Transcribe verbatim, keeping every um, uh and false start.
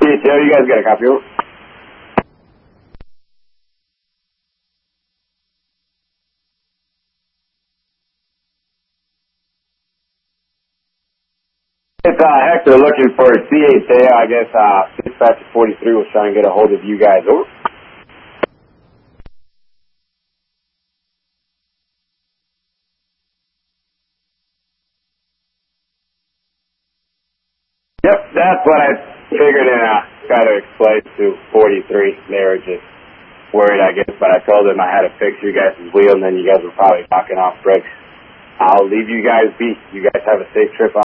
C H O, you guys got a copy? Over. It's uh, Hector looking for C H A. I guess uh, dispatch forty-three was trying to get a hold of you guys. Over. Yep, that's what I figured and uh, tried to explain to forty-three. They were just worried, I guess, but I told them I had to fix you guys' wheel, and then you guys were probably knocking off bricks. I'll leave you guys be. You guys have a safe trip.